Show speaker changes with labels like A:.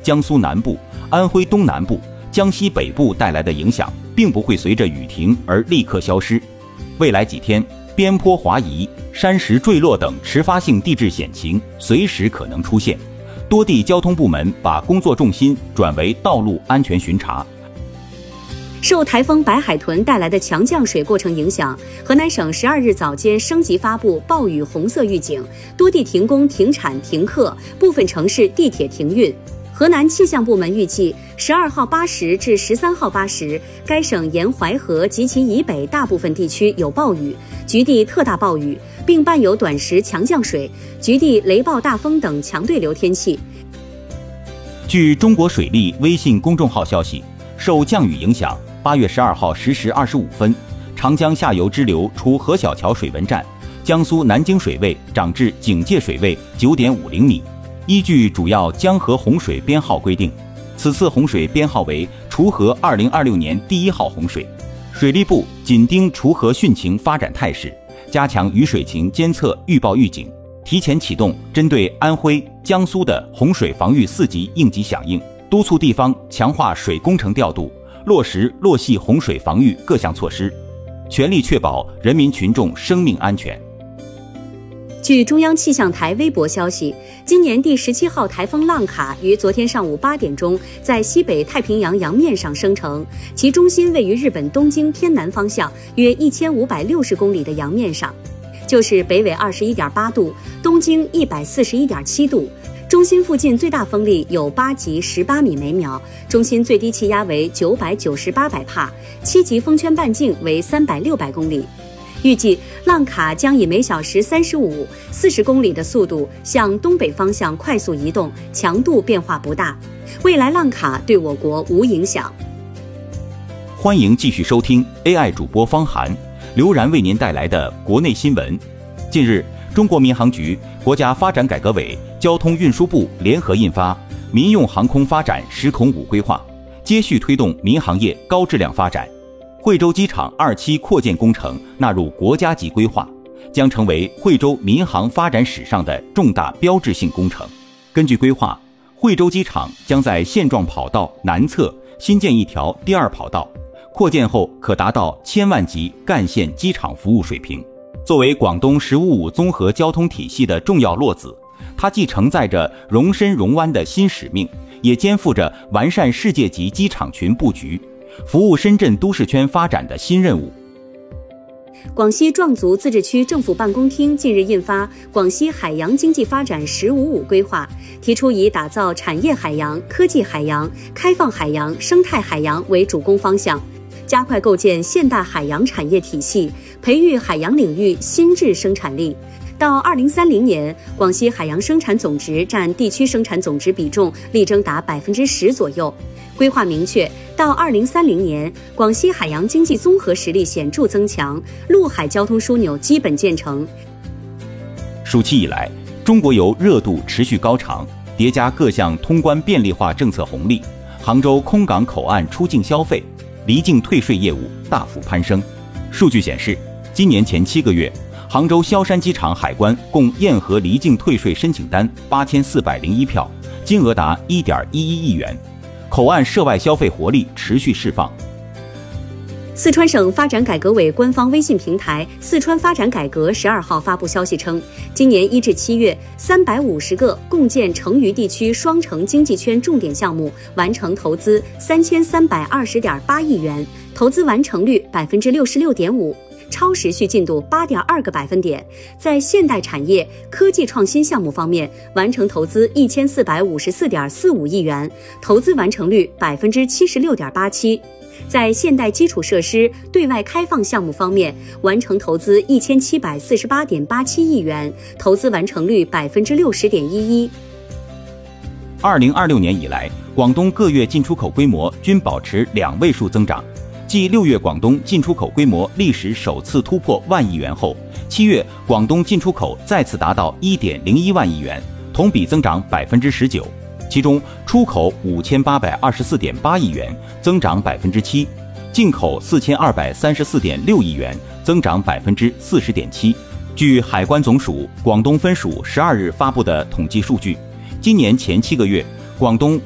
A: 江苏南部、安徽东南部、江西北部带来的影响，并不会随着雨停而立刻消失。未来几天，边坡滑移、山石坠落等迟发性地质险情随时可能出现，多地交通部门把工作重心转为道路安全巡查。
B: 受台风白海豚带来的强降水过程影响，河南省12日早间升级发布暴雨红色预警，多地停工、停产、停课，部分城市地铁停运。河南气象部门预计，12号8时至13号8时，该省沿淮河及其以北大部分地区有暴雨，局地特大暴雨，并伴有短时强降水，局地雷暴大风等强对流天气。
A: 据中国水利微信公众号消息，受降雨影响，8月12号10时25分，长江下游支流除河小桥水文站，江苏南京水位涨至警戒水位9.50米。依据主要江河洪水编号规定，此次洪水编号为锄禾2026年第1号洪水。水利部紧盯锄禾汛情发展态势，加强雨水情监测预报预警，提前启动针对安徽、江苏的洪水防御4级应急响应，督促地方强化水工程调度，落实落细洪水防御各项措施，全力确保人民群众生命安全。
B: 据中央气象台微博消息，今年第17号台风浪卡于昨天上午8点钟在西北太平洋洋面上生成，其中心位于日本东京偏南方向约1560公里的洋面上，就是北纬21.8度，东经141.7度。中心附近最大风力有8级18米每秒，中心最低气压为990-800帕，7级风圈半径为300-600公里。预计浪卡将以每小时35-40公里的速度向东北方向快速移动，强度变化不大。未来浪卡对我国无影响。
A: 欢迎继续收听 AI 主播方涵、刘然为您带来的国内新闻。近日，中国民航局、国家发展改革委、交通运输部联合印发《民用航空发展10+5规划》，接续推动民航业高质量发展。惠州机场2期扩建工程纳入国家级规划，将成为惠州民航发展史上的重大标志性工程。根据规划，惠州机场将在现状跑道南侧新建一条第2跑道，扩建后可达到1000万级干线机场服务水平。作为广东“15+5”综合交通体系的重要落子，它既承载着容深容湾的新使命，也肩负着完善世界级机场群布局，服务深圳都市圈发展的新任务。
B: 广西壮族自治区政府办公厅近日印发《广西海洋经济发展10+5+5规划》，提出以打造产业海洋、科技海洋、开放海洋、生态海洋为主攻方向，加快构建现代海洋产业体系，培育海洋领域新质生产力。到2030年，广西海洋生产总值占地区生产总值比重力争达10%左右。规划明确，到2030年，广西海洋经济综合实力显著增强，陆海交通枢纽基本建成。
A: 暑期以来，中国游热度持续高涨，叠加各项通关便利化政策红利，杭州空港口岸出境消费、离境退税业务大幅攀升。数据显示，今年前7个月，杭州萧山机场海关共验核离境退税申请单8401票，金额达1.11亿元。口岸涉外消费活力持续释放。
B: 四川省发展改革委官方微信平台“四川发展改革”12号发布消息称，今年1至7月，350个共建成渝地区双城经济圈重点项目完成投资3320.8亿元，投资完成率66.5%。超时序进度8.2个百分点。在现代产业、科技创新项目方面，完成投资1454.45亿元，投资完成率76.87%。在现代基础设施对外开放项目方面，完成投资1748.87亿元，投资完成率60.11%。
A: 2026年以来，广东各月进出口规模均保持2位数增长。继6月广东进出口规模历史首次突破万亿元后，7月广东进出口再次达到1.01万亿元，同比增长19%。其中出口5824.8亿元，增长7%；进口4234.6亿元，增长40.7%。据海关总署广东分署12日发布的统计数据，今年前7个月，广东